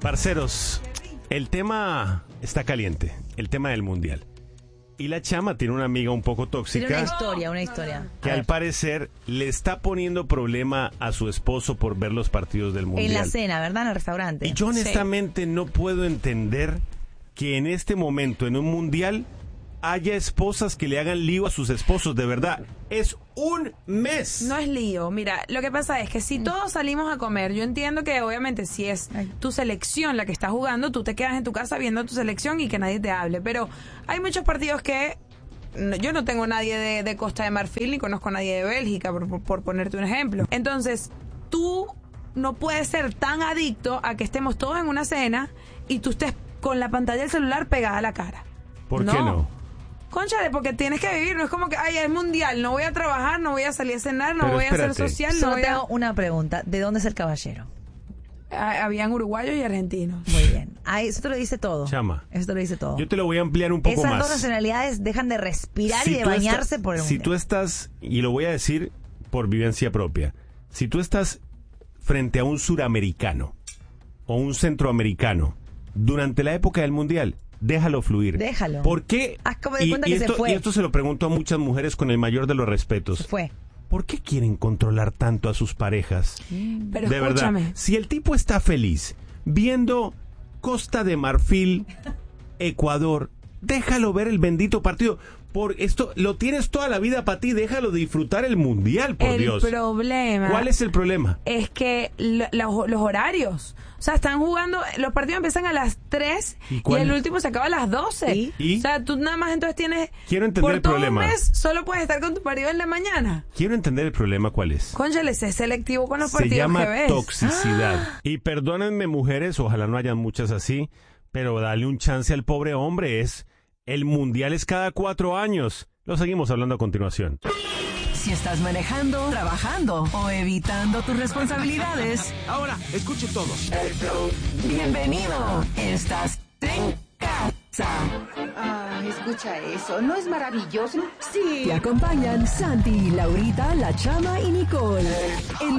Parceros, el tema está caliente, el tema del mundial. Y la chama tiene una amiga un poco tóxica. Tiene una historia. Que al parecer le está poniendo problema a su esposo por ver los partidos del mundial. En la cena, ¿verdad? En el restaurante. Y yo honestamente no puedo entender que en este momento, en un mundial, haya esposas que le hagan lío a sus esposos. De verdad, es un mes. No es lío. Mira, lo que pasa es que si todos salimos a comer, yo entiendo que obviamente si es tu selección la que está jugando, tú te quedas en tu casa viendo tu selección y que nadie te hable. Pero hay muchos partidos que yo no tengo nadie de Costa de Marfil ni conozco a nadie de Bélgica, por ponerte un ejemplo. Entonces, tú no puedes ser tan adicto a que estemos todos en una cena y tú estés con la pantalla del celular pegada a la cara. ¿Por qué no? Cónchale, porque tienes que vivir, no es como que, ay, es mundial, no voy a trabajar, no voy a salir a cenar, no voy a hacer social, Solo tengo una pregunta, ¿de dónde es el caballero? Habían uruguayos y argentinos. Muy bien. Eso te lo dice todo. Chama. Eso te lo dice todo. Yo te lo voy a ampliar un poco Esas más. dos nacionalidades dejan de respirar y de bañarse por el mundial. Si tú estás, y lo voy a decir por vivencia propia, si tú estás frente a un suramericano o un centroamericano durante la época del mundial, déjalo fluir. Déjalo. ¿Por qué? Haz como de cuenta que se fue. Y esto se lo pregunto a muchas mujeres con el mayor de los respetos. Se fue. ¿Por qué quieren controlar tanto a sus parejas? Pero de escúchame. verdad, si el tipo está feliz viendo Costa de Marfil, Ecuador, déjalo ver el bendito partido. Por esto lo tienes toda la vida para ti, déjalo disfrutar el mundial, por Dios. El problema. ¿Cuál es el problema? Es que los horarios. O sea, están jugando, los partidos empiezan a las 3 y el último se acaba a las 12. ¿Y? O sea, tú nada más entonces tienes... Quiero entender el problema. Por todo un mes solo puedes estar con tu marido en la mañana. Quiero entender el problema, ¿cuál es? Cónchale, sé selectivo con los Se partidos llama que ves. toxicidad. Y perdónenme, mujeres, ojalá no hayan muchas así, pero dale un chance al pobre hombre. El mundial es cada 4 años. Lo seguimos hablando a continuación. Si estás manejando, trabajando o evitando tus responsabilidades. Ahora, escuchen todos. Bienvenido. Estás en casa. Ah, escucha eso. ¿No es maravilloso? Sí. Te acompañan Santi, Laurita, La Chama y Nicole. El